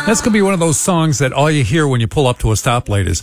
That's going to be one of those songs that all you hear when you pull up to a stoplight is...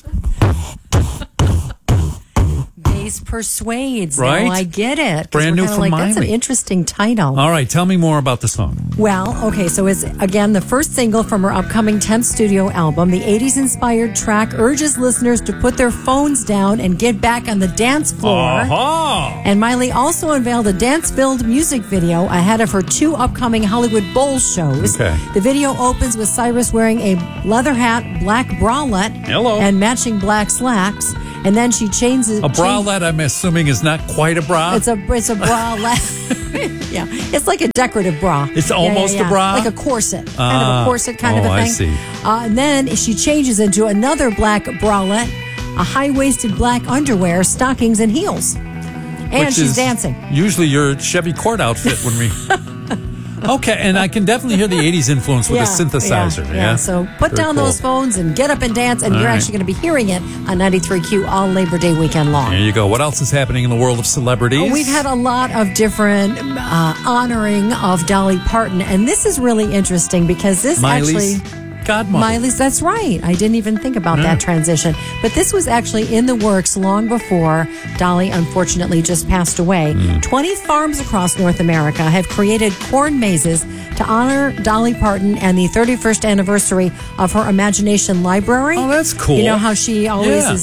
Bass Persuades. Right? Now I get it. Brand new from Miley. That's an interesting title. All right, tell me more about the song. Well, okay, so it's, again, the first single from her upcoming 10th studio album. The 80s-inspired track urges listeners to put their phones down and get back on the dance floor. Uh-huh. And Miley also unveiled a dance-filled music video ahead of her 2 upcoming Hollywood Bowl shows. Okay. The video opens with Cyrus wearing a leather hat, black bralette, and matching black slacks. And then she changes... A bralette, I'm assuming, is not quite a bra? It's a bralette. Yeah, it's like a decorative bra. It's almost a bra? Like a corset. Kind of a corset kind of a thing. I see. And then she changes into another black bralette, a high-waisted black underwear, stockings, and heels. And she's dancing. Usually your Chevy Court outfit when we... Okay, and I can definitely hear the 80s influence with the synthesizer. Yeah. So put down those phones and get up and dance, and you're actually going to be hearing it on 93Q all Labor Day weekend long. There you go. What else is happening in the world of celebrities? We've had a lot of different honoring of Dolly Parton, and this is really interesting because this Miley's godmother. Miley's, that's right. I didn't even think about that transition. But this was actually in the works long before Dolly unfortunately just passed away. 20 farms across North America have created corn mazes to honor Dolly Parton and the 31st anniversary of her Imagination Library. Oh, that's cool. You know how she always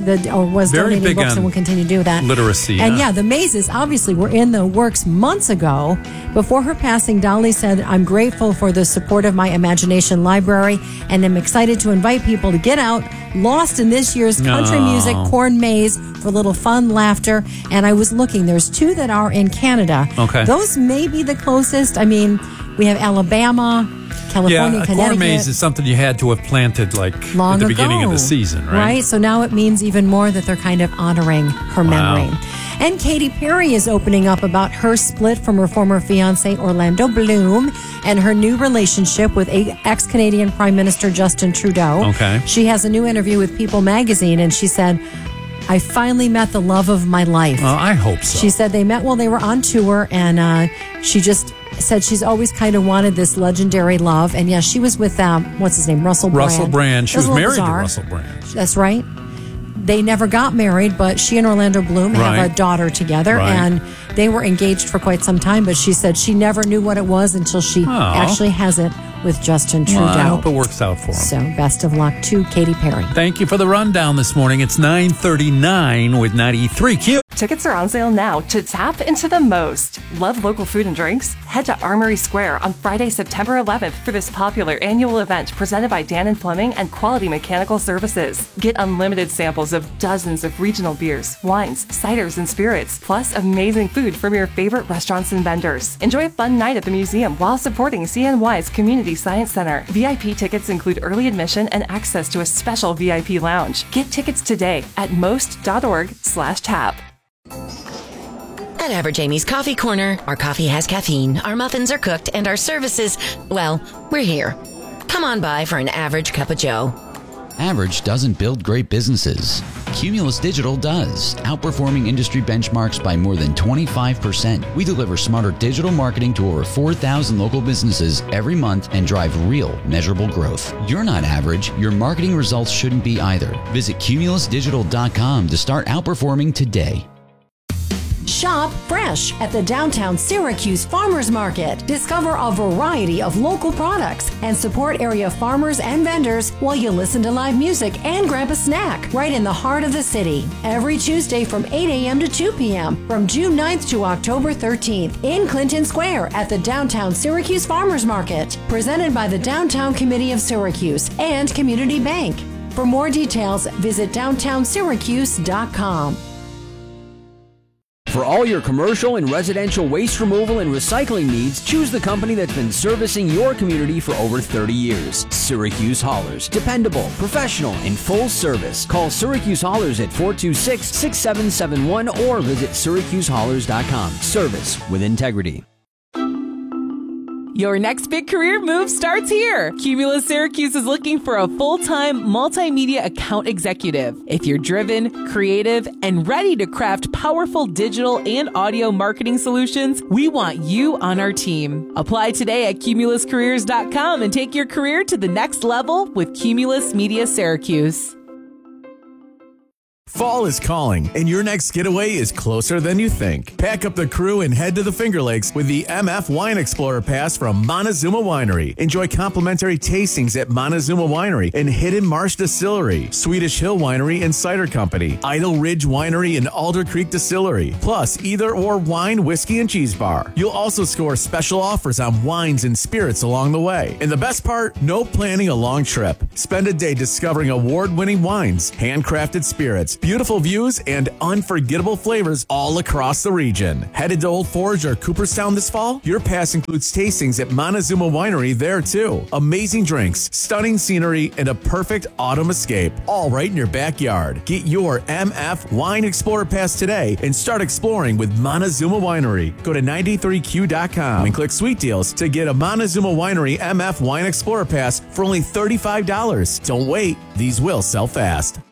was very donating big books and will continue to do that. Literacy. And the mazes obviously were in the works months ago. Before her passing, Dolly said, "I'm grateful for the support of my Imagination Library, and I'm excited to invite people to get out, lost in this year's country music corn maze for a little fun, laughter." And I was looking, there's 2 that are in Canada. Okay. Those may be the closest. I mean, we have Alabama, California, a Connecticut. corn maze is something you had to have planted long at the ago, beginning of the season, right? Right. So now it means even more that they're kind of honoring her memory. And Katy Perry is opening up about her split from her former fiancé Orlando Bloom and her new relationship with ex-Canadian Prime Minister Justin Trudeau. Okay. She has a new interview with People magazine, and she said, "I finally met the love of my life." I hope so. She said they met while they were on tour, and she just said she's always kind of wanted this legendary love. And she was with, what's his name, Russell Brand. Russell Brand. She was married to Russell Brand. That's right. They never got married, but she and Orlando Bloom have a daughter together, and they were engaged for quite some time, but she said she never knew what it was until she actually has it with Justin Trudeau. Well, I hope it works out for him. So best of luck to Katy Perry. Thank you for the rundown this morning. It's 9:39 with 93Q. Tickets are on sale now to tap into the most. Love local food and drinks? Head to Armory Square on Friday, September 11th for this popular annual event presented by Dan & Plumbing and Quality Mechanical Services. Get unlimited samples of dozens of regional beers, wines, ciders, and spirits, plus amazing food from your favorite restaurants and vendors. Enjoy a fun night at the museum while supporting CNY's Community Science Center. VIP tickets include early admission and access to a special VIP lounge. Get tickets today at most.org/tap. At Average Amy's Coffee Corner, our coffee has caffeine, our muffins are cooked, and our services, well, we're here. Come on by for an average cup of joe. Average doesn't build great businesses. Cumulus Digital does, outperforming industry benchmarks by more than 25%. We deliver smarter digital marketing to over 4,000 local businesses every month and drive real, measurable growth. You're not average. Your marketing results shouldn't be either. Visit cumulusdigital.com to start outperforming today. Shop fresh at the downtown Syracuse Farmers Market. Discover a variety of local products and support area farmers and vendors while you listen to live music and grab a snack right in the heart of the city. Every Tuesday from 8 a.m. to 2 p.m. from June 9th to October 13th in Clinton Square at the downtown Syracuse Farmers Market. Presented by the Downtown Committee of Syracuse and Community Bank. For more details, visit downtownsyracuse.com. For all your commercial and residential waste removal and recycling needs, choose the company that's been servicing your community for over 30 years. Syracuse Haulers. Dependable, professional, and full service. Call Syracuse Haulers at 426-6771 or visit syracusehaulers.com. Service with integrity. Your next big career move starts here. Cumulus Syracuse is looking for a full-time multimedia account executive. If you're driven, creative, and ready to craft powerful digital and audio marketing solutions, we want you on our team. Apply today at cumuluscareers.com and take your career to the next level with Cumulus Media Syracuse. Fall is calling, and your next getaway is closer than you think. Pack up the crew and head to the Finger Lakes with the MF Wine Explorer Pass from Montezuma Winery. Enjoy complimentary tastings at Montezuma Winery and Hidden Marsh Distillery, Swedish Hill Winery and Cider Company, Idle Ridge Winery and Alder Creek Distillery, plus either or wine, whiskey, and cheese bar. You'll also score special offers on wines and spirits along the way. And the best part, no planning a long trip. Spend a day discovering award-winning wines, handcrafted spirits, beautiful views, and unforgettable flavors all across the region. Headed to Old Forge or Cooperstown this fall? Your pass includes tastings at Montezuma Winery there too. Amazing drinks, stunning scenery, and a perfect autumn escape, all right in your backyard. Get your MF Wine Explorer Pass today and start exploring with Montezuma Winery. Go to 93q.com and click Sweet Deals to get a Montezuma Winery MF Wine Explorer Pass for only $35. Don't wait, these will sell fast.